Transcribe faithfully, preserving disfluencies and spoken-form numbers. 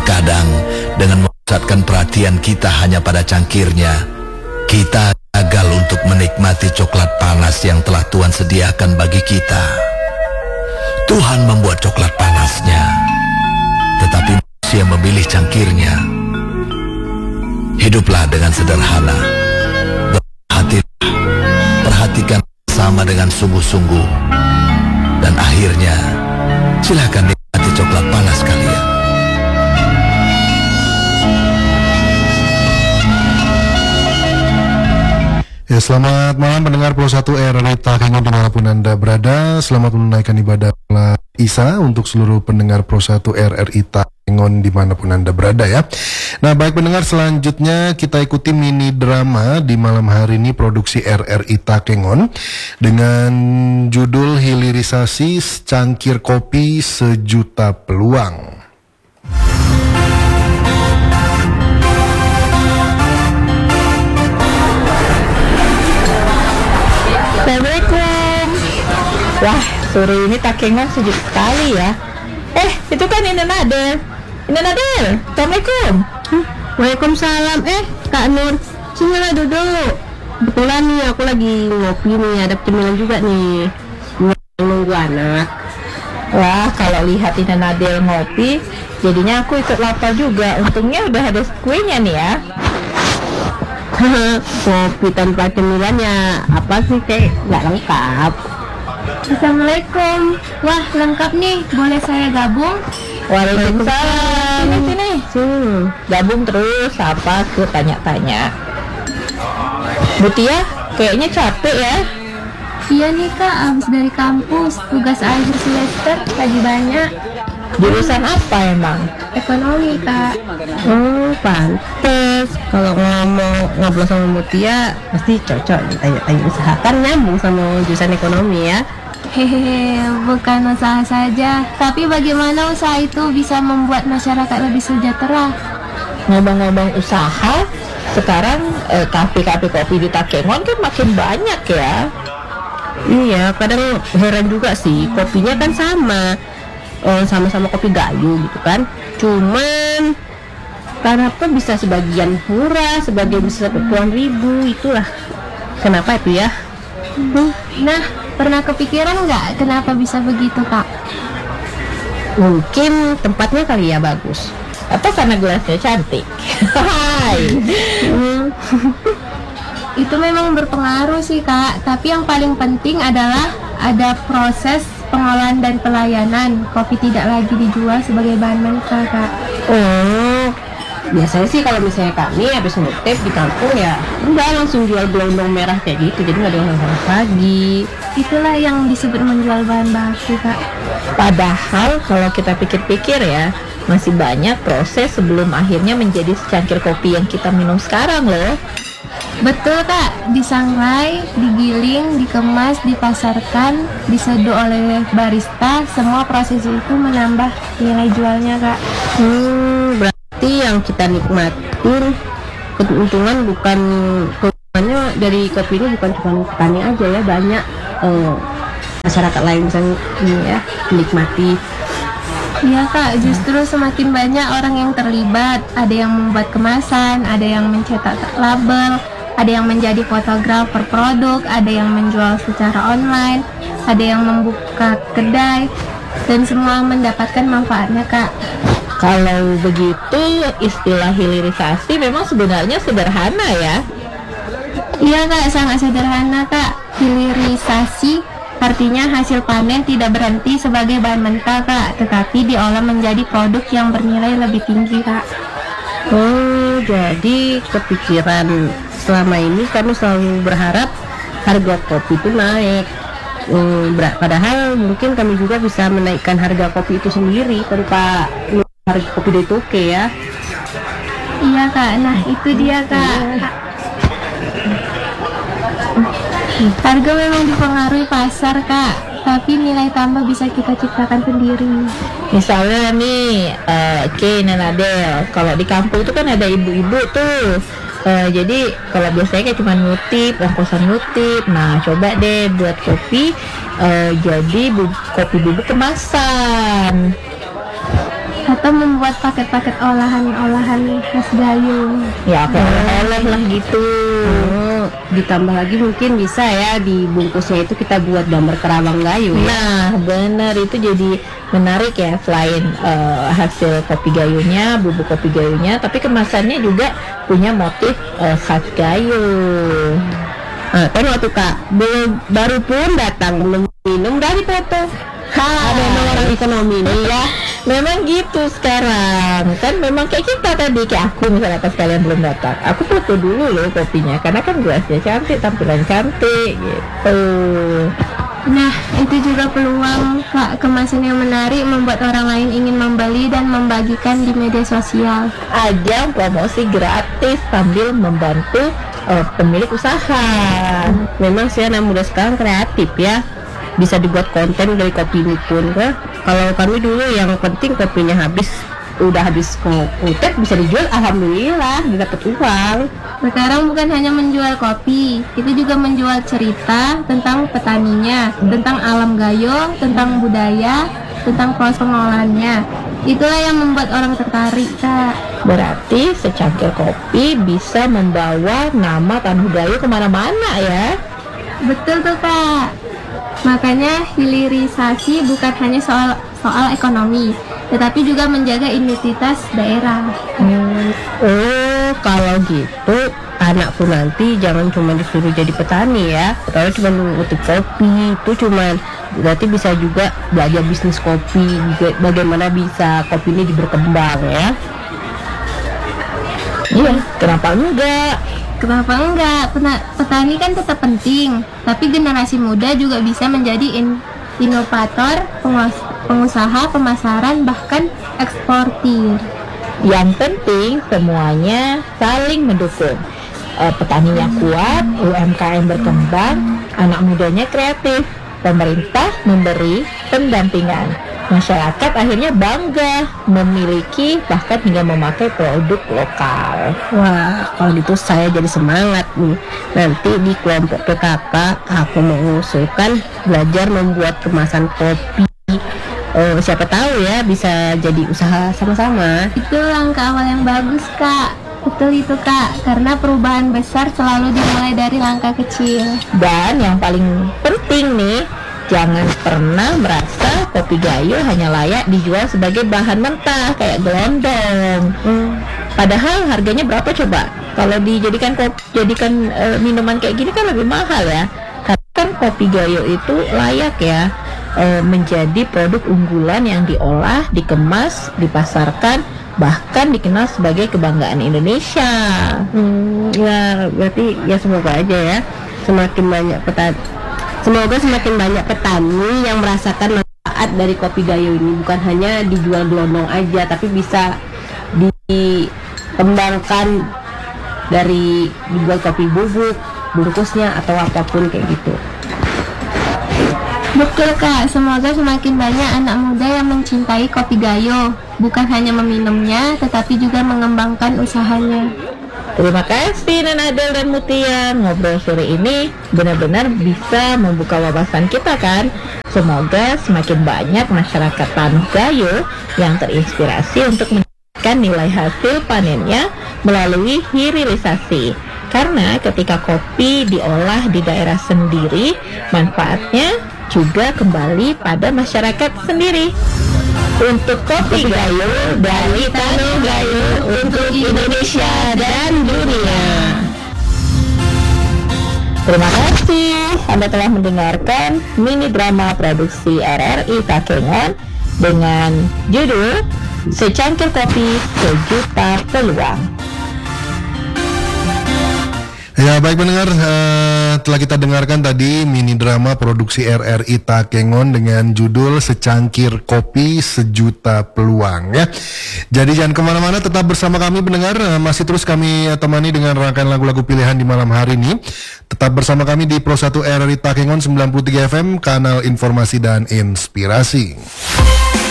Terkadang dengan memusatkan perhatian kita hanya pada cangkirnya, kita gagal untuk menikmati coklat panas yang telah Tuhan sediakan bagi kita. Tuhan membuat coklat panasnya, tetapi manusia memilih cangkirnya. Hiduplah dengan sederhana, berhati-hatilah, perhatikan sama dengan sungguh-sungguh, dan akhirnya silakan nikmati coklat panas kalian. Ya, selamat malam pendengar Pro satu R R I Takengon dimanapun Anda berada. Selamat menunaikan ibadah sholat Isya untuk seluruh pendengar Pro satu R R I Takengon dimanapun Anda berada ya. Nah, baik pendengar, selanjutnya kita ikuti mini drama di malam hari ini produksi R R I Takengon dengan judul Hilirisasi Cangkir Kopi Sejuta Peluang. Assalamualaikum. Wah, sore ini Takengon sejuk sekali ya. Eh, itu kan Inen Adel. Inen Adel, Assalamualaikum. Hmm, Waalaikumsalam. Eh, Kak Nur, sinilah duduk. Kebetulan nih aku lagi ngopi nih, ada cemilan juga nih. Nunggu anak. Wah, kalau lihat Inen Adel ngopi, jadinya aku ikut lapar juga. Untungnya udah ada kuenya nih ya. Kopi tanpa cemilannya apa sih, kayak nggak lengkap. Assalamualaikum. Wah, lengkap nih. Boleh saya gabung? Waalaikumsalam. Sini sini. Hmm. Gabung terus apa tuh, tanya-tanya. Mutia, kayaknya capek ya. Iya nih Kak, habis dari kampus. Tugas akhir semester lagi banyak. Jurusan apa emang? Ekonomi Kak. Oh, pantes. Kalau ngomong ngobrol sama Mutia pasti cocok nih, tanya-tanya usaha, kan nyambung sama jurusan ekonomi ya. Hehehe, bukan usaha saja, tapi bagaimana usaha itu bisa membuat masyarakat lebih sejahtera. Ngomong-ngomong usaha, sekarang eh, kafe-kafe kopi di Takengon kan makin banyak ya. Iya, kadang heran juga sih, kopinya kan sama, oh, sama-sama kopi gayo gitu kan. Cuman kenapa bisa sebagian murah, sebagian bisa puluhan ribu, itulah kenapa itu ya. Hmm. Nah, pernah kepikiran nggak kenapa bisa begitu Kak? Mungkin tempatnya kali ya bagus, atau karena gelasnya cantik. Hai. Hmm. Itu memang berpengaruh sih Kak, tapi yang paling penting adalah ada proses pengolahan dan pelayanan. Kopi tidak lagi dijual sebagai bahan mentah Kak. Oh, biasanya sih kalau misalnya kami habis ngutip di kampung ya enggak langsung jual gelondong merah kayak gitu, jadi nggak ada yang harus lagi. Itulah yang disebut menjual bahan baku Kak. Padahal kalau kita pikir-pikir ya, masih banyak proses sebelum akhirnya menjadi secangkir kopi yang kita minum sekarang loh. Betul Kak, disangrai, digiling, dikemas, dipasarkan, diseduh oleh barista, semua proses itu menambah nilai jualnya Kak. Hmm, berarti yang kita nikmatin keuntungan bukan keuntungannya dari kopi ini bukan cuma petani aja ya, banyak eh, masyarakat lain bisa ini ya menikmati. Iya Kak, justru semakin banyak orang yang terlibat. Ada yang membuat kemasan, ada yang mencetak label, ada yang menjadi fotografer produk, ada yang menjual secara online, ada yang membuka kedai, dan semua mendapatkan manfaatnya Kak. Kalau begitu, istilah hilirisasi memang sebenarnya sederhana ya. Iya Kak, sangat sederhana Kak. Hilirisasi artinya hasil panen tidak berhenti sebagai bahan mentah Kak, tetapi diolah menjadi produk yang bernilai lebih tinggi Kak. Oh, jadi kepikiran selama ini kami selalu berharap harga kopi itu naik. Hmm, padahal mungkin kami juga bisa menaikkan harga kopi itu sendiri tanpa harga kopi dari toke ya. Iya Kak, nah itu dia Kak. Harga memang dipengaruhi pasar Kak, tapi nilai tambah bisa kita ciptakan sendiri. Misalnya nih, uh, Oke, Nenadel, kalau di kampung itu kan ada ibu-ibu tuh. Uh, jadi kalau biasanya kayak cuma ngutip, ongkosan ngutip. Nah, coba deh buat kopi, uh, jadi bu- kopi bubuk kemasan. atau membuat paket-paket olahan-olahan khas Gayo. Ya kayak oleh-oleh lah gitu. Oh, ditambah lagi mungkin bisa ya dibungkusnya itu kita buat gambar kerawang Gayo ya. Nah benar, itu jadi menarik ya. Selain eh, hasil kopi Gayonya, bubuk kopi Gayonya, tapi kemasannya juga punya motif eh, khas Gayo. Nah, kan waktu Kak belum baru pun datang belum minum dari foto. Ha, Ada emang orang ekonomi nih ya. memang gitu sekarang. Kan memang kayak kita tadi, kayak aku misalnya pas kalian belum datang, aku foto dulu loh kopinya, karena kan gelasnya cantik, tampilan cantik gitu. Nah, itu juga peluang Kak, kemasan yang menarik membuat orang lain ingin membeli dan membagikan di media sosial. Ajang promosi gratis sambil membantu eh, pemilik usaha. Memang sih anak muda sekarang kreatif ya. Bisa dibuat konten dari kopi ini pun kan. Kalau kami dulu yang penting kopinya habis, udah habis kotek bisa dijual, alhamdulillah dapat uang. Sekarang bukan hanya menjual kopi, kita juga menjual cerita tentang petaninya, tentang alam Gayo, tentang budaya, tentang proses pengolahannya. Itulah yang membuat orang tertarik, Kak. Berarti secangkir kopi bisa membawa nama Tanah Gayo kemana-mana ya. Betul tuh, Kak. Makanya hilirisasi bukan hanya soal soal ekonomi, tetapi juga menjaga identitas daerah. Hmm. Oh, kalau gitu anakku nanti jangan cuma disuruh jadi petani ya. Kalau cuma ngutip kopi itu cuma berarti bisa juga belajar bisnis kopi, juga bagaimana bisa kopi ini berkembang ya. Iya, kenapa enggak? Kenapa enggak? Pena- Petani kan tetap penting, tapi generasi muda juga bisa menjadi in- inovator, pengus- pengusaha, pemasaran, bahkan eksportir. Yang penting semuanya saling mendukung. Eh, petaninya kuat, U M K M berkembang, anak mudanya kreatif, pemerintah memberi pendampingan. Masyarakat akhirnya bangga memiliki bahkan hingga memakai produk lokal. Wah, kalau gitu saya jadi semangat nih. Nanti di kelompok P K K aku mengusulkan belajar membuat kemasan kopi. Oh, siapa tahu ya bisa jadi usaha sama-sama. Itu langkah awal yang bagus, Kak. Betul itu, Kak. Karena perubahan besar selalu dimulai dari langkah kecil. Dan yang paling penting nih, jangan pernah merasa kopi Gayo hanya layak dijual sebagai bahan mentah kayak gelondong. Hmm. Padahal harganya berapa coba? Kalau dijadikan kopi, jadikan e, minuman kayak gini kan lebih mahal ya. Karena kan kopi Gayo itu layak ya e, menjadi produk unggulan yang diolah, dikemas, dipasarkan, bahkan dikenal sebagai kebanggaan Indonesia. Hmm, ya berarti ya semoga aja ya semakin banyak petani. Semoga semakin banyak petani yang merasakan manfaat dari kopi Gayo ini, bukan hanya dijual gelondong aja, tapi bisa dikembangkan dari dijual kopi bubuk, bungkusnya atau apapun kayak gitu. Betul, Kak. Semoga semakin banyak anak muda yang mencintai kopi Gayo, bukan hanya meminumnya, tetapi juga mengembangkan usahanya. Terima kasih Nana Adel dan Mutia. Ngobrol sore ini benar-benar bisa membuka wawasan kita kan. Semoga semakin banyak masyarakat Tanah Gayo yang terinspirasi untuk meningkatkan nilai hasil panennya melalui hilirisasi. Karena ketika kopi diolah di daerah sendiri, manfaatnya juga kembali pada masyarakat sendiri. Untuk kopi Gayo dari Tanah Gayo untuk Indonesia dan dunia. Terima kasih Anda telah mendengarkan mini drama produksi R R I Takengon dengan judul Secangkir Kopi Sejuta Peluang. Ya baik pendengar, uh, telah kita dengarkan tadi mini drama produksi R R I Takengon dengan judul Secangkir Kopi Sejuta Peluang ya. Jadi jangan kemana-mana, tetap bersama kami pendengar, uh, masih terus kami uh, temani dengan rangkaian lagu-lagu pilihan di malam hari ini. Tetap bersama kami di Pro satu R R I Takengon sembilan puluh tiga F M, kanal informasi dan inspirasi.